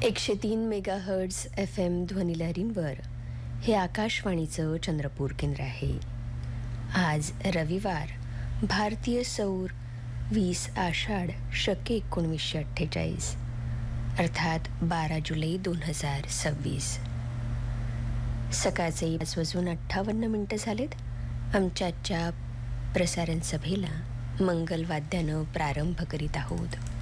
103 megahertz FM ध्वनिलहरींवर हे आकाशवाणीचं चंद्रपूर केंद्र आहे. आज रविवार, भारतीय सौर 20 आषाढ शके 1948 अर्थात 12 जुलै 2026. सकाळचे 5:58 झालेत. आमच्या प्रसारण सभेला मंगल वाद्यानं प्रारंभ करीत आहोत.